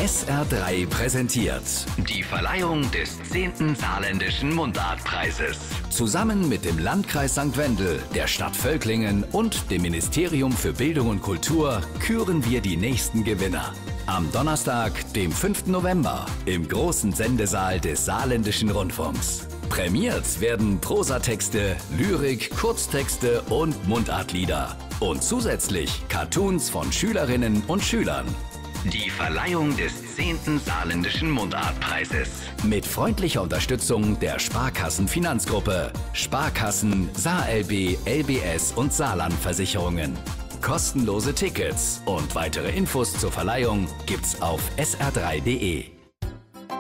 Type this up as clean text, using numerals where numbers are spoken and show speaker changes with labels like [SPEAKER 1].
[SPEAKER 1] SR3 präsentiert die Verleihung des 10. Saarländischen Mundartpreises. Zusammen mit dem Landkreis St. Wendel, der Stadt Völklingen und dem Ministerium für Bildung und Kultur küren wir die nächsten Gewinner. Am Donnerstag, dem 5. November, im großen Sendesaal des Saarländischen Rundfunks. Prämiert werden Prosatexte, Lyrik, Kurztexte und Mundartlieder. Und zusätzlich Cartoons von Schülerinnen und Schülern. Die Verleihung des 10. Saarländischen Mundartpreises. Mit freundlicher Unterstützung der Sparkassen-Finanzgruppe, Sparkassen, SaarLB, LBS und Saarlandversicherungen. Kostenlose Tickets und weitere Infos zur Verleihung gibt's auf sr3.de.